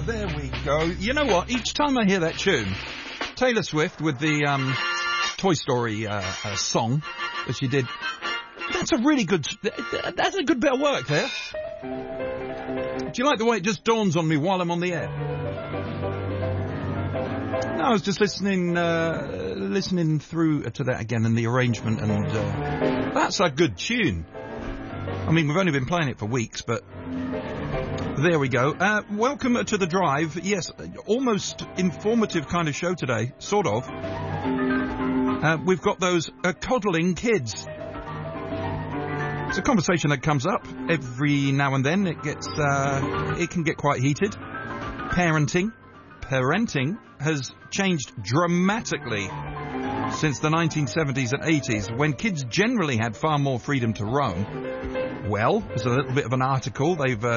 There we go. You know what? Each time I hear that tune, Taylor Swift with the Toy Story song that she did, that's a good bit of work there. Do you like the way it just dawns on me while I'm on the air? No, I was just listening through to that again and the arrangement, and that's a good tune. I mean, we've only been playing it for weeks, but there we go. Welcome to The Drive. Yes, almost informative kind of show today, sort of. We've got those coddling kids. It's a conversation that comes up every now and then. It can get quite heated. Parenting has changed dramatically since the 1970s and 80s, when kids generally had far more freedom to roam. Well, there's a little bit of an article they've